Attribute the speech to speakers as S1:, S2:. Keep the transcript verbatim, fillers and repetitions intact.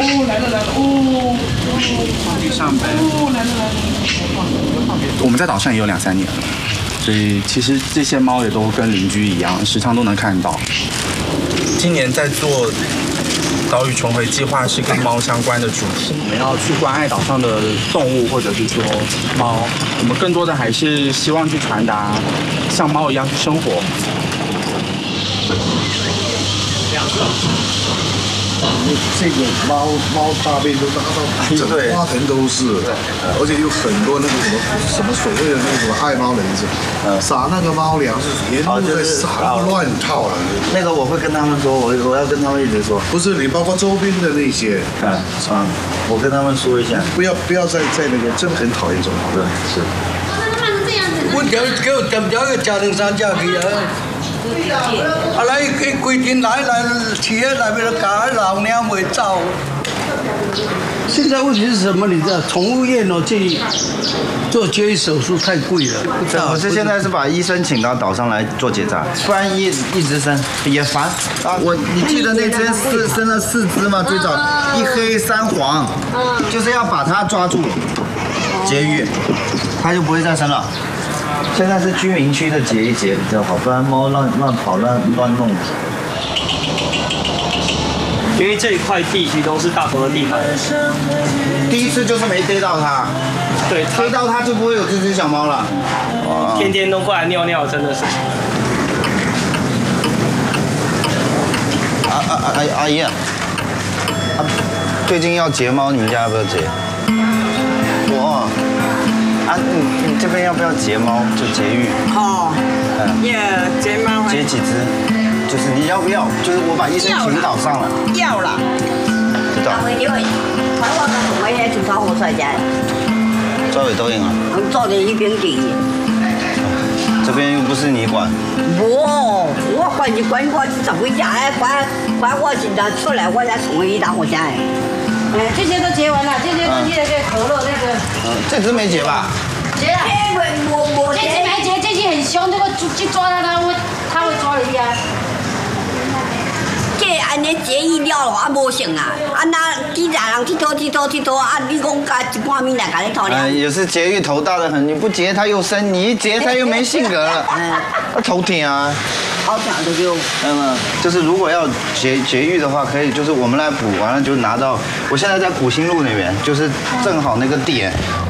S1: 哦，来了来了，哦，放地上呗。哦，来了来了。我们在岛上也有两三年了，所以其实这些猫也都跟邻居一样，时常都能看到。今年在做岛屿重回计划是跟猫相关的主题，我们要去关爱岛上的动物，或者是说猫，我们更多的还是希望去传达像猫一样去生活。两个。
S2: 这个猫猫大便都拉到整个花盆都是，而且有很多那个什么什么所谓的那个什么爱猫人士，撒那个猫粮是沿路在撒乱套了。
S3: 那个我会跟他们说，我我要跟他们一直说，
S2: 不是你包括周边的那些，
S3: 嗯嗯，我跟他们说一下，
S2: 不要不要再在那个真的很讨厌这种，
S3: 对是。
S4: 我叫叫点点个家庭商家去啊。啊来佢规定来来企业那边的搞老娘会造。现在问题是什么？你知道，宠物业哦，这做绝育手术太贵了。
S3: 我是现在是把医生请到岛上来做结扎，不然一一直生也烦啊。我你记得那只四生了四只吗？最早一黑三黄，就是要把它抓住绝育，它就不会再生了。现在是居民区的结一结比较好，不然猫乱乱跑乱乱弄。
S5: 因为这一块地区都是大头的地盘。
S3: 第一次就是没逮到它，
S5: 对，
S3: 逮到它就不会有这只小猫了。
S5: 天天都过来尿尿，真的是。
S3: 啊啊啊阿阿姨啊，啊，最近要结猫，你们家要不要结？我。啊，你你这边要不要结猫？就节育。
S6: 哦，
S3: 嗯，
S6: 也结猫。
S3: 结几只？就是你要不要？就是我把医生请岛上了。
S6: 要啦。
S3: 知道。
S7: 因为台湾的同位咧，就炒好晒家。
S3: 周围都赢啊。
S7: 我做的一边地。
S3: 这边又不是你管。
S7: 不，我管就管我是怎么家哎，管管我现在出来，我才从一大伙家哎。
S8: 哎，这些都结完了，这些东西那个可乐那个。
S3: 嗯，这只没结吧？
S8: 结了。
S7: 我我
S8: 这只没结，这只很凶，这个去抓它，它会它会抓人家。
S7: 这安尼结一了了，啊无成啊！啊那几家人剃头剃头剃头啊！你讲加一半米来甲你头了。
S3: 嗯，也是节育头大的很，你不结它又生，你一结它又没性格了。嗯，它头挺啊。
S7: 好听的就。
S3: 嗯，就是如果要节节育的话，可以就是我们来补，完了就拿到。我现在在古新路那边，就是正好那个点，